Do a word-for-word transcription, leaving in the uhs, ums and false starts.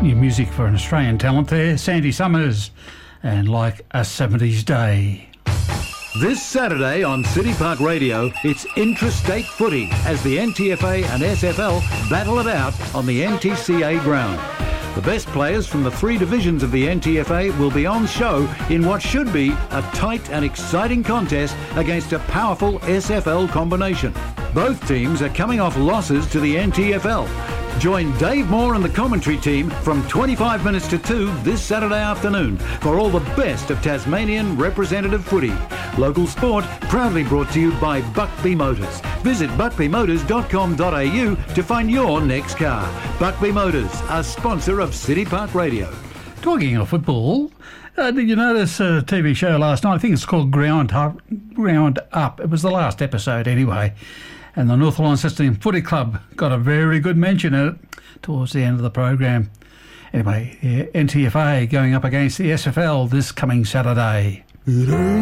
New music for an Australian talent there, Sandy Summers, and Like a seventies Day. This Saturday on City Park Radio, it's intrastate footy as the N T F A and S F L battle it out on the N T C A ground. The best players from the three divisions of the N T F A will be on show in what should be a tight and exciting contest against a powerful S F L combination. Both teams are coming off losses to the N T F L. Join Dave Moore and the commentary team from twenty-five minutes to two this Saturday afternoon for all the best of Tasmanian representative footy. Local sport proudly brought to you by Buckby Motors. Visit buckby motors dot com dot a u to find your next car. Buckby Motors, a sponsor of City Park Radio. Talking of football, uh, did you notice a T V show last night? I think it's called Ground Up. Ground Up. It was the last episode anyway. And the North Launceston Footy Club got a very good mention in it towards the end of the program. Anyway, yeah, N T F A going up against the S F L this coming Saturday.